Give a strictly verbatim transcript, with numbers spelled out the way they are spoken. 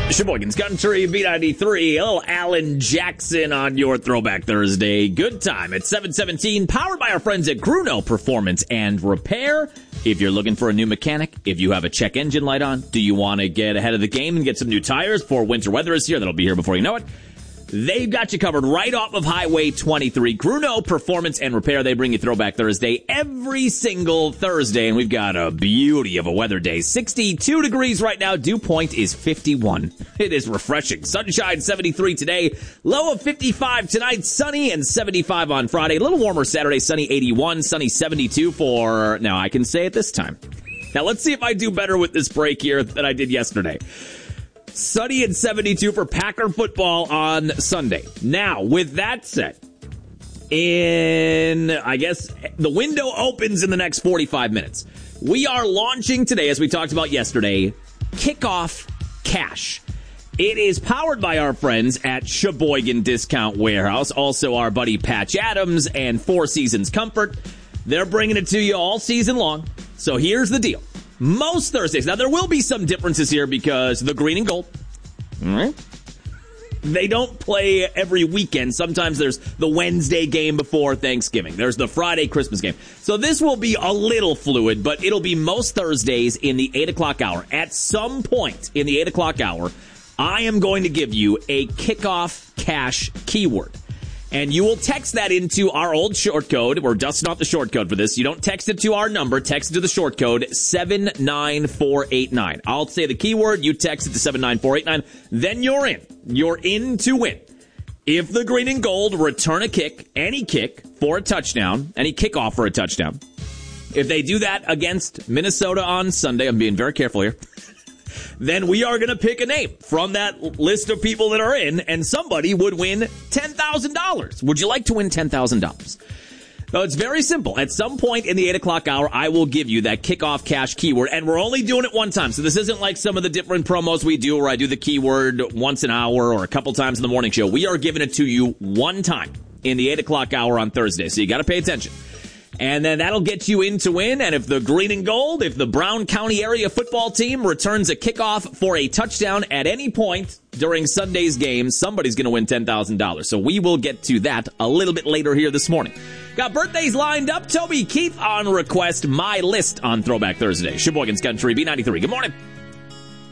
Sheboygan's Country, B ninety-three, little Alan Jackson on your Throwback Thursday. Good time at seven seventeen, powered by our friends at Gruno Performance and Repair. If you're looking for a new mechanic, if you have a check engine light on, do you want to get ahead of the game and get some new tires before winter weather is here? That'll be here before you know it. They've got you covered right off of Highway twenty-three. Gruno Performance and Repair. They bring you Throwback Thursday every single Thursday, and we've got a beauty of a weather day. sixty-two degrees right now. Dew point is fifty-one. It is refreshing. Sunshine seventy-three today. Low of fifty-five tonight. Sunny and seventy-five on Friday. A little warmer Saturday. Sunny eighty-one. Sunny seventy-two for, now I can say it this time. Now let's see if I do better with this break here than I did yesterday. Sunny and seventy-two for Packer football on Sunday. Now, with that said, in, I guess, the window opens in the next forty-five minutes. We are launching today, as we talked about yesterday, Kickoff Cash. It is powered by our friends at Sheboygan Discount Warehouse, also our buddy Patch Adams and Four Seasons Comfort. They're bringing it to you all season long. So here's the deal. Most Thursdays. Now, there will be some differences here because the green and gold, all right, they don't play every weekend. Sometimes there's the Wednesday game before Thanksgiving. There's the Friday Christmas game. So this will be a little fluid, but it'll be most Thursdays in the eight o'clock hour. At some point in the eight o'clock hour, I am going to give you a kickoff cash keyword. And you will text that into our old short code. We're dusting off the short code for this. You don't text it to our number. Text it to the short code, seven nine four eight nine. I'll say the keyword. You text it to seven nine four eight nine. Then you're in. You're in to win. If the green and gold return a kick, any kick for a touchdown, any kickoff for a touchdown, if they do that against Minnesota on Sunday, I'm being very careful here, then we are going to pick a name from that list of people that are in, and somebody would win ten thousand dollars. Would you like to win ten thousand dollars? So it's very simple. At some point in the eight o'clock hour, I will give you that kickoff cash keyword, and we're only doing it one time. So this isn't like some of the different promos we do where I do the keyword once an hour or a couple times in the morning show. We are giving it to you one time in the eight o'clock hour on Thursday, so you got to pay attention. And then that'll get you in to win. And if the green and gold, if the Brown County area football team returns a kickoff for a touchdown at any point during Sunday's game, somebody's going to win ten thousand dollars. So we will get to that a little bit later here this morning. Got birthdays lined up. Toby Keith on request. My list on Throwback Thursday. Sheboygan's Country, B ninety-three. Good morning.